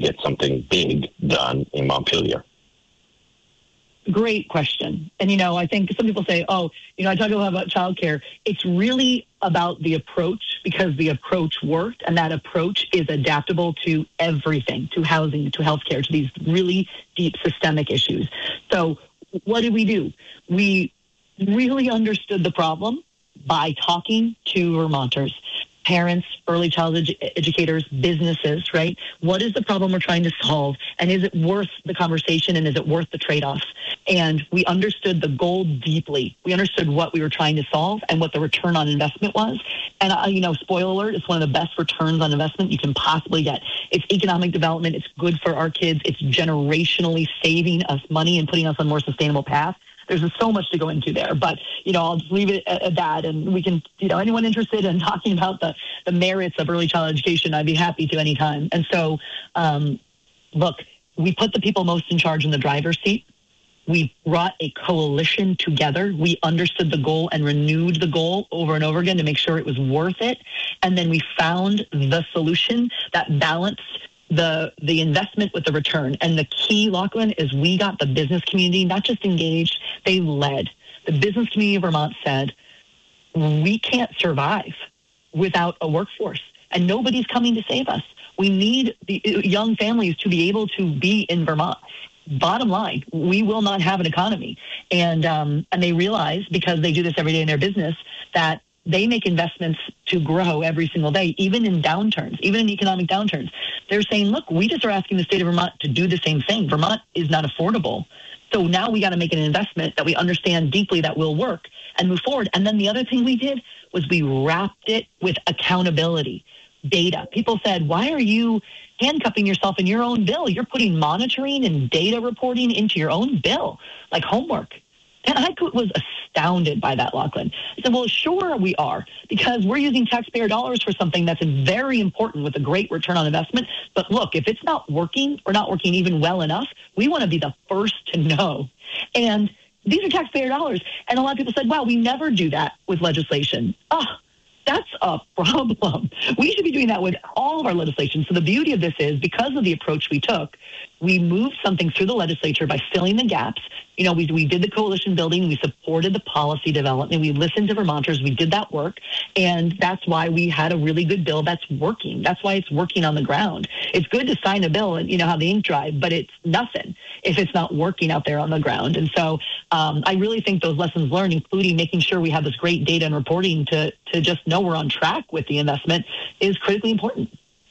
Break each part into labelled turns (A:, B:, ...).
A: get something big done in Montpelier?
B: Great question. And, I think some people say, I talk a lot about childcare. It's really about the approach, because the approach worked, and that approach is adaptable to everything, to housing, to healthcare, to these really deep systemic issues. So what did we do? We really understood the problem by talking to Vermonters, parents, early childhood educators, businesses, right? What is the problem we're trying to solve? And is it worth the conversation, and is it worth the trade-off? And we understood the goal deeply. We understood what we were trying to solve and what the return on investment was. And, spoiler alert, it's one of the best returns on investment you can possibly get. It's economic development. It's good for our kids. It's generationally saving us money and putting us on a more sustainable path. There's so much to go into there, but, I'll just leave it at that. And we can, anyone interested in talking about the merits of early childhood education, I'd be happy to anytime. And so, look, we put the people most in charge in the driver's seat. We brought a coalition together. We understood the goal and renewed the goal over and over again to make sure it was worth it. And then we found the solution that balanced the investment with the return. And the key, Lachlan, is we got the business community not just engaged, they led. The business community of Vermont said, we can't survive without a workforce, and nobody's coming to save us. We need the young families to be able to be in Vermont. Bottom line, we will not have an economy. And they realize, because they do this every day in their business, that they make investments to grow every single day, even in downturns, even in economic downturns. They're saying, look, we just are asking the state of Vermont to do the same thing. Vermont is not affordable. So now we got to make an investment that we understand deeply that will work and move forward. And then the other thing we did was we wrapped it with accountability, data. People said, why are you handcuffing yourself in your own bill? You're putting monitoring and data reporting into your own bill, like homework. And I was astounded by that, Lachlan. I said, well, sure we are, because we're using taxpayer dollars for something that's very important with a great return on investment. But look, if it's not working or not working even well enough, we want to be the first to know. And these are taxpayer dollars. And a lot of people said, wow, we never do that with legislation. That's a problem. We should be doing that with all of our legislation. So the beauty of this is, because of the approach we took, we moved something through the legislature by filling the gaps. We did the coalition building. We supported the policy development. We listened to Vermonters. We did that work. And that's why we had a really good bill that's working. That's why it's working on the ground. It's good to sign a bill and, have the ink dry, but it's nothing if it's not working out there on the ground. And so I really think those lessons learned, including making sure we have this great data and reporting to just know we're on track with the investment, is critically important.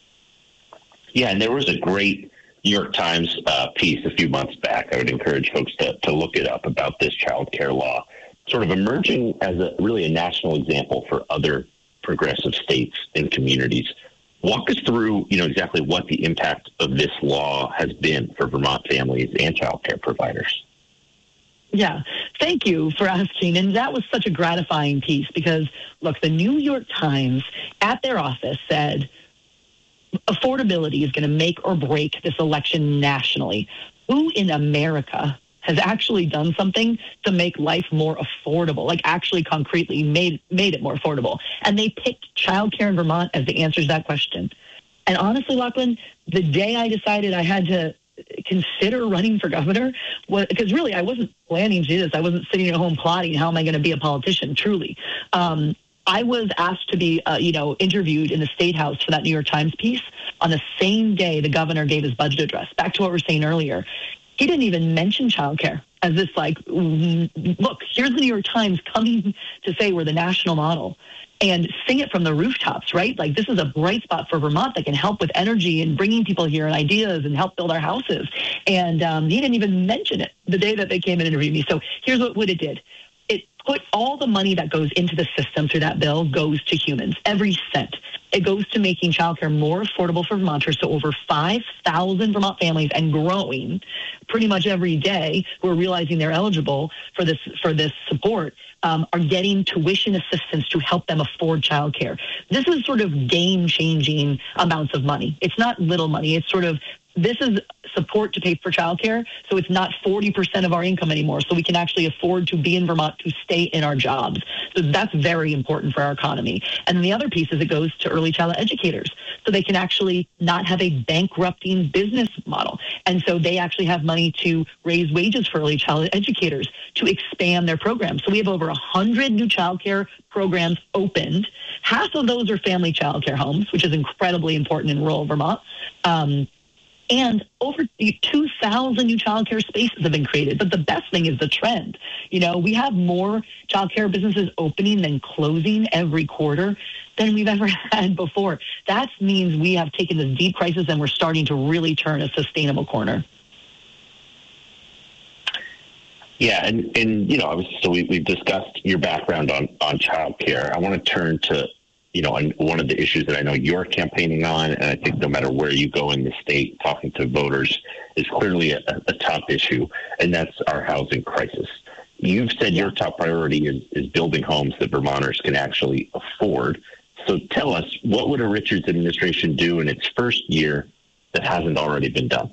A: Yeah, and there was a great New York Times piece a few months back. I would encourage folks to look it up, about this child care law, sort of emerging as really a national example for other progressive states and communities. Walk us through, exactly what the impact of this law has been for Vermont families and child care providers.
B: Yeah, thank you for asking. And that was such a gratifying piece because, look, the New York Times at their office said, affordability is going to make or break this election nationally. Who in America has actually done something to make life more affordable, like actually concretely made it more affordable? And they picked childcare in Vermont as the answer to that question. And honestly, Lachlan, the day I decided I had to consider running for governor, because really I wasn't planning to do this. I wasn't sitting at home plotting, how am I going to be a politician, truly. I was asked to be, interviewed in the State House for that New York Times piece on the same day the governor gave his budget address. Back to what we were saying earlier. He didn't even mention childcare as this, look, here's the New York Times coming to say we're the national model and sing it from the rooftops, right? Like, this is a bright spot for Vermont that can help with energy and bringing people here and ideas and help build our houses. And he didn't even mention it the day that they came and interviewed me. So here's what it did. It put all the money that goes into the system through that bill goes to humans, every cent. It goes to making childcare more affordable for Vermonters. So over 5,000 Vermont families, and growing pretty much every day, who are realizing they're eligible for this support, are getting tuition assistance to help them afford childcare. This is sort of game-changing amounts of money. It's not little money. It's sort of, this is support to pay for childcare, so it's not 40% of our income anymore. So we can actually afford to be in Vermont to stay in our jobs. So that's very important for our economy. And then the other piece is it goes to early childhood educators, so they can actually not have a bankrupting business model. And so they actually have money to raise wages for early childhood educators to expand their programs. So we have over 100 new childcare programs opened. Half of those are family childcare homes, which is incredibly important in rural Vermont. And over 2,000 new childcare spaces have been created. But the best thing is the trend. We have more childcare businesses opening than closing every quarter than we've ever had before. That means we have taken this deep crisis and we're starting to really turn a sustainable corner.
A: Yeah, and so we've discussed your background on childcare. I want to turn to, and one of the issues that I know you're campaigning on, and I think no matter where you go in the state, talking to voters is clearly a top issue, and that's our housing crisis. You've said your top priority is building homes that Vermonters can actually afford. So tell us, what would a Richards administration do in its first year that hasn't already been done?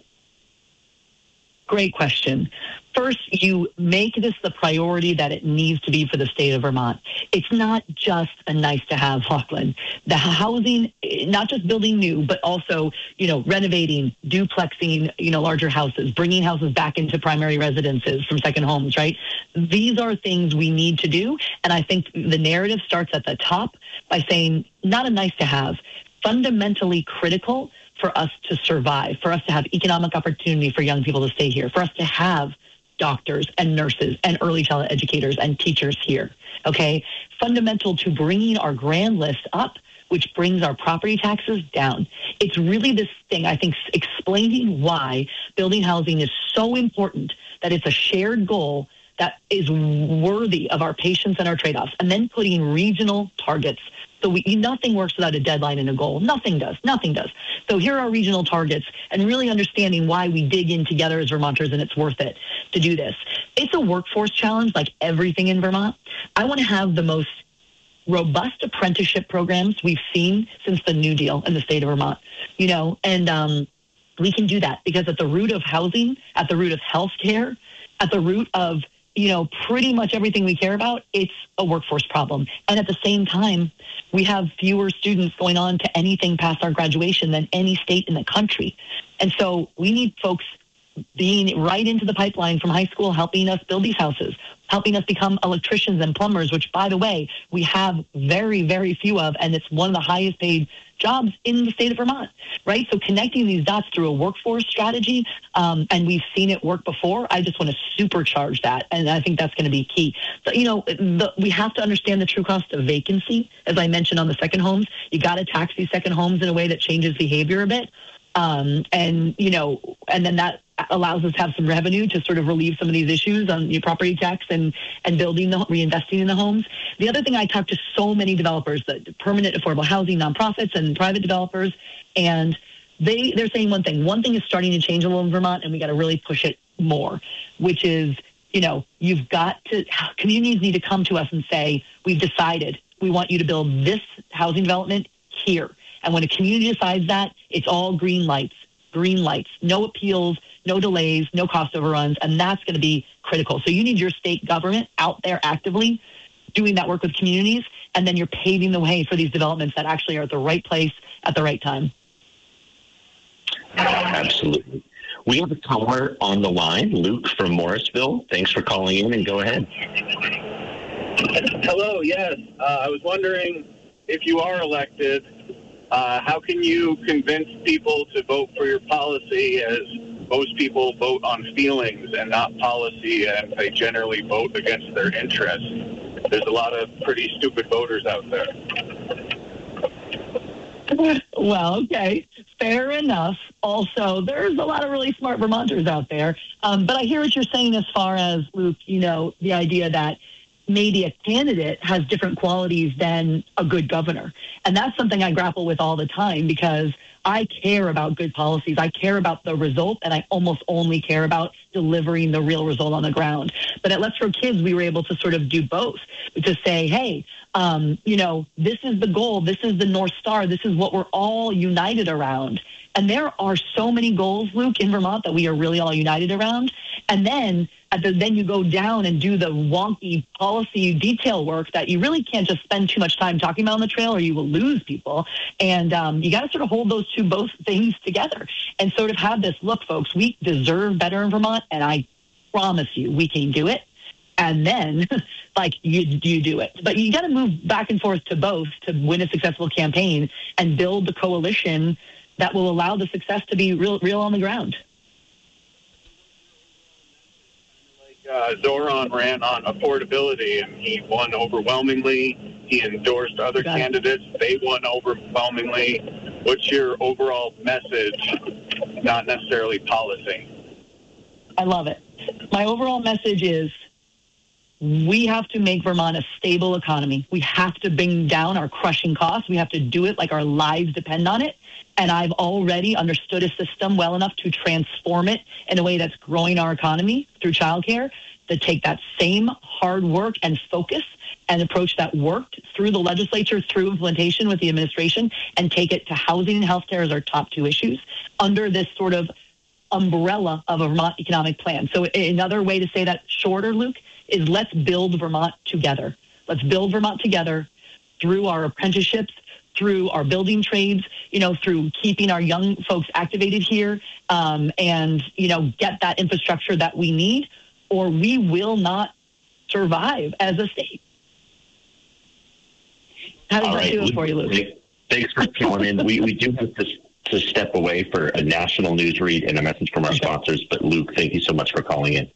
B: Great question. First, you make this the priority that it needs to be for the state of Vermont. It's not just a nice to have, Lachlan. The housing, not just building new, but also, renovating, duplexing, larger houses, bringing houses back into primary residences from second homes, right? These are things we need to do. And I think the narrative starts at the top by saying, not a nice to have, fundamentally critical for us to survive, for us to have economic opportunity for young people to stay here, for us to have doctors and nurses and early childhood educators and teachers here, okay? Fundamental to bringing our grand list up, which brings our property taxes down. It's really this thing, I think, explaining why building housing is so important, that it's a shared goal that is worthy of our patience and our trade-offs, and then putting regional targets. So nothing works without a deadline and a goal. Nothing does. So here are regional targets, and really understanding why we dig in together as Vermonters, and it's worth it to do this. It's a workforce challenge like everything in Vermont. I want to have the most robust apprenticeship programs we've seen since the New Deal in the state of Vermont, and we can do that because at the root of housing, at the root of healthcare, at the root of pretty much everything we care about, it's a workforce problem. And at the same time, we have fewer students going on to anything past our graduation than any state in the country. And so we need folks being right into the pipeline from high school, helping us build these houses, helping us become electricians and plumbers, which, by the way, we have very, very few of, and it's one of the highest paid jobs in the state of Vermont, right? So connecting these dots through a workforce strategy, and we've seen it work before. I just want to supercharge that, and I think that's going to be key. So, we have to understand the true cost of vacancy. As I mentioned on the second homes, you got to tax these second homes in a way that changes behavior a bit. And then that allows us to have some revenue to sort of relieve some of these issues on your property tax and reinvesting in the homes. The other thing, I talk to so many developers, the permanent affordable housing nonprofits and private developers, and they're saying one thing. One thing is starting to change a little in Vermont, and we got to really push it more, which is, communities need to come to us and say, we've decided we want you to build this housing development here. And when a community decides that, it's all green lights, no appeals, no delays, no cost overruns, and that's going to be critical. So you need your state government out there actively doing that work with communities, and then you're paving the way for these developments that actually are at the right place at the right time.
A: Absolutely. We have a caller on the line, Luke from Morrisville. Thanks for calling in, and go ahead.
C: Hello, yes. I was wondering, if you are elected, how can you convince people to vote for your policy, as most people vote on feelings and not policy, and they generally vote against their interests? There's a lot of pretty stupid voters out there.
B: Well, okay, fair enough. Also, there's a lot of really smart Vermonters out there. But I hear what you're saying as far as, Luke, the idea that maybe a candidate has different qualities than a good governor. And that's something I grapple with all the time, because I care about good policies. I care about the result, and I almost only care about delivering the real result on the ground. But at Let's Grow Kids, we were able to sort of do both, to say, hey, this is the goal. This is the North Star. This is what we're all united around. And there are so many goals, Luke, in Vermont that we are really all united around. And then then you go down and do the wonky policy detail work that you really can't just spend too much time talking about on the trail, or you will lose people. And you got to sort of hold both things together and sort of have this, look, folks, we deserve better in Vermont, and I promise you we can do it. And then, you do it. But you got to move back and forth to both to win a successful campaign and build the coalition that will allow the success to be real on the ground.
C: Zoran ran on affordability, and he won overwhelmingly. He endorsed other candidates. They won overwhelmingly. What's your overall message, not necessarily policy?
B: I love it. My overall message is we have to make Vermont a stable economy. We have to bring down our crushing costs. We have to do it like our lives depend on it. And I've already understood a system well enough to transform it in a way that's growing our economy through childcare, to take that same hard work and focus and approach that worked through the legislature, through implementation with the administration, and take it to housing and healthcare as our top two issues under this sort of umbrella of a Vermont economic plan. So another way to say that shorter, Luke, is let's build Vermont together. Let's build Vermont together through our apprenticeships, through our building trades, through keeping our young folks activated here, and, get that infrastructure that we need, or we will not survive as a state. How does that do it for you, Luke?
A: Thanks for calling in. We do have to step away for a national news read and a message from our sponsors. But, Luke, thank you so much for calling in.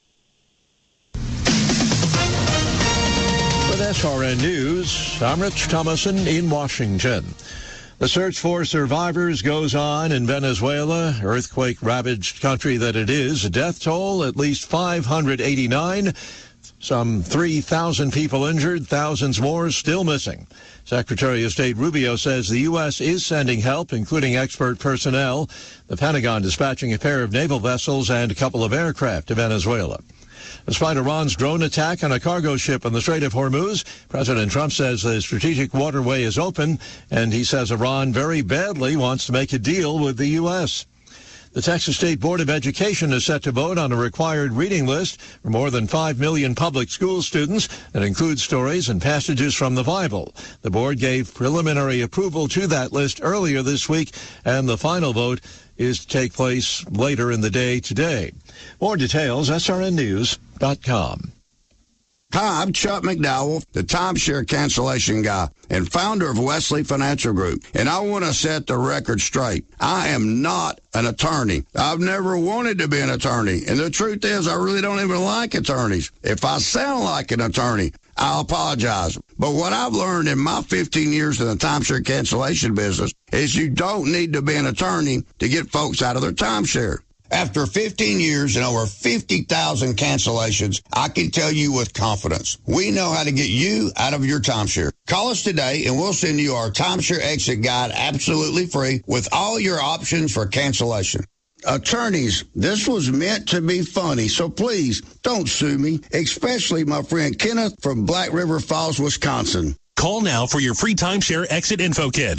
D: With SRN News, I'm Rich Thomason in Washington. The search for survivors goes on in Venezuela, earthquake-ravaged country that it is. Death toll, at least 589. Some 3,000 people injured, thousands more still missing. Secretary of State Rubio says the U.S. is sending help, including expert personnel. The Pentagon dispatching a pair of naval vessels and a couple of aircraft to Venezuela. Despite Iran's drone attack on a cargo ship in the Strait of Hormuz, President Trump says the strategic waterway is open, and he says Iran very badly wants to make a deal with the U.S. The Texas State Board of Education is set to vote on a required reading list for more than 5 million public school students that includes stories and passages from the Bible. The board gave preliminary approval to that list earlier this week, and the final vote is to take place later in the day today. More details, srnnews.com.
E: Hi, I'm Chuck McDowell, the timeshare cancellation guy and founder of Wesley Financial Group. And I want to set the record straight. I am not an attorney. I've never wanted to be an attorney. And the truth is, I really don't even like attorneys. If I sound like an attorney, I'll apologize. But what I've learned in my 15 years in the timeshare cancellation business is you don't need to be an attorney to get folks out of their timeshare. After 15 years and over 50,000 cancellations, I can tell you with confidence, we know how to get you out of your timeshare. Call us today and we'll send you our timeshare exit guide absolutely free with all your options for cancellation. Attorneys, this was meant to be funny, so please don't sue me, especially my friend Kenneth from Black River Falls, Wisconsin.
F: Call now for your free timeshare exit info kit.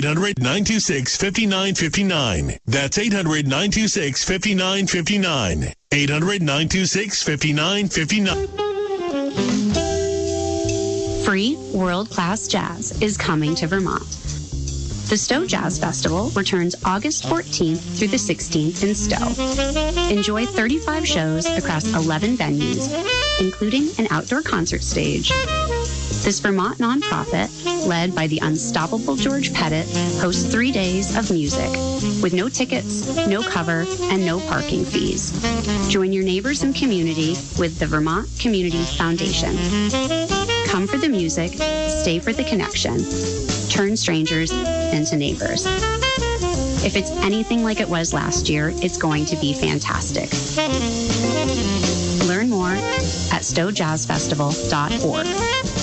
F: 800-926-5959. That's 800-926-5959. 800-926-5959.
G: Free world-class jazz is coming to Vermont. The Stowe Jazz Festival returns August 14th through the 16th in Stowe. Enjoy 35 shows across 11 venues, including an outdoor concert stage. This Vermont nonprofit, led by the unstoppable George Pettit, hosts 3 days of music with no tickets, no cover, and no parking fees. Join your neighbors and community with the Vermont Community Foundation. Come for the music, stay for the connection. Turn strangers into neighbors. If it's anything like it was last year, it's going to be fantastic. Learn more at stowejazzfestival.org.